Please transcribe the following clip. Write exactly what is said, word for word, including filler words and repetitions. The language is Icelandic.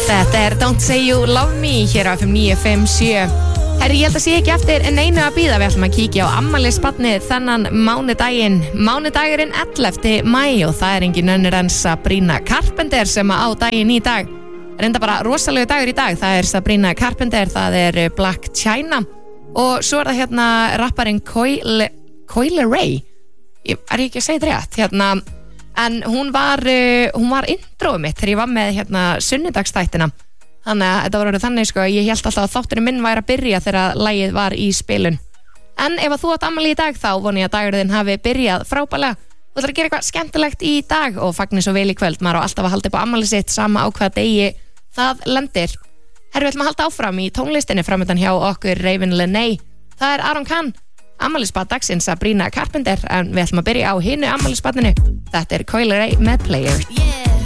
Þetta er Don't Say You Love Me hér á F M níu fimm sjö. Herri, ég held að sé ekki eftir neinu að bíða. Við ætlum að kíkja á afmælisbarnið þennan mánudaginn. Mánudagurinn ellefta maí og það er engin önnur en Sabrina Carpenter sem á daginn í dag. Reynda bara rosalegu dagur í dag. Það er Sabrina Carpenter, það er Black China og svo er það hérna rapparinn Coyle, Coyle Ray. Ég er ekki að segja þetta rétt. Hérna, en hún var, uh, hún var introið mitt þegar ég var með hérna sunnudagstættina. Þannig að þetta var orðið þannig sko, ég held alltaf að þátturinn minn væri að byrja þegar lagið var í spilun. En ef að þú átt afmæli í dag þá voni ég að dagurinn hafi byrjað frábælega. Þú ætlar að gera eitthvað skemmtilegt í dag og fagni svo vel í kvöld. Maður á alltaf að halda upp á afmæli sitt sama á hvaða degi það lendir. Herru, við ætlum að halda áfram í tónlistinni framöndan hjá okkur Raven Lenay. Það er Aron Kahn, afmælisbarn dagsins Sabrina Carpenter, en við ætlum að byrja á hinu afmælisbarninu. Þetta er Coyle Ray með Player. Yeah.